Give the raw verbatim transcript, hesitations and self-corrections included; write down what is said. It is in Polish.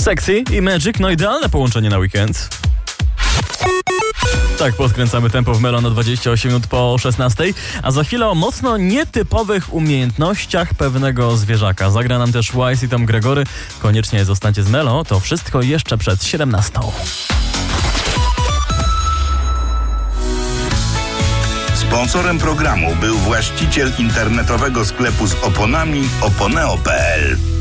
Sexy i Magic, no idealne połączenie na weekend. Tak, podkręcamy tempo w Melo na dwadzieścia osiem minut po szesnastej, a za chwilę o mocno nietypowych umiejętnościach pewnego zwierzaka. Zagra nam też Wise i Tom Gregory. Koniecznie zostańcie z Melo, to wszystko jeszcze przed siedemnastą. Sponsorem programu był właściciel internetowego sklepu z oponami oponeo kropka pe el.